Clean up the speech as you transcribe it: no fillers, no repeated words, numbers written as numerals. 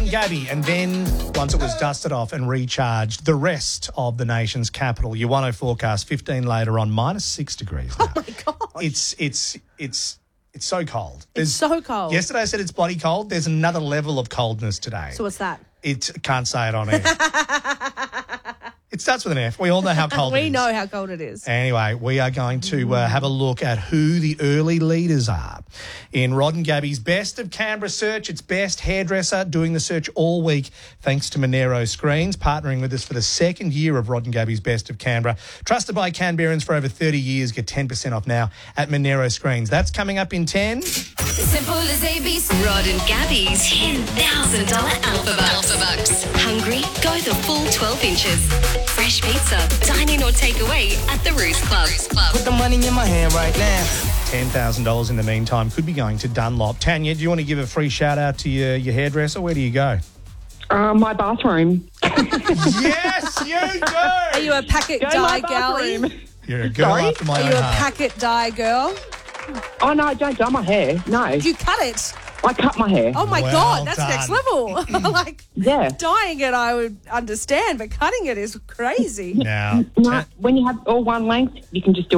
Mount Gabby, and then once it was dusted off and recharged, the rest of the nation's capital. Your 10 forecast, 15 later on, -6 degrees now. Oh, my God. It's so cold. It's so cold. Yesterday I said it's bloody cold. There's another level of coldness today. So what's that? Can't say it on air. It starts with an F. We all know how cold it is. We know how cold it is. Anyway, we are going to have a look at who the early leaders are in Rod and Gabby's Best of Canberra search. It's Best Hairdresser, doing the search all week thanks to Monero Screens, partnering with us for the second year of Rod and Gabby's Best of Canberra. Trusted by Canberrans for over 30 years. Get 10% off now at Monero Screens. That's coming up in 10. Simple as ABC. Rod and Gabby's $10,000 Alpha Bucks. Hungry? Go the full 12 inches. Fresh pizza, dine in or take away at the Roost Club. Put the money in my hand right now. $10,000 in the meantime could be going to Dunlop. Tanya, do you want to give a free shout out to your hairdresser? Where do you go? My bathroom. Yes, you do. Are you a packet Go dye my girlie? bathroom. You're a girl Sorry? after my Are own you a heart. packet dye girl? Oh, no, I don't dye my hair. No. Do you cut it? I cut my hair. Oh, my Well God, that's done. next level. Like, Yeah. dyeing it I would understand, but cutting it is crazy. Now, No, when you have all one length, you can just do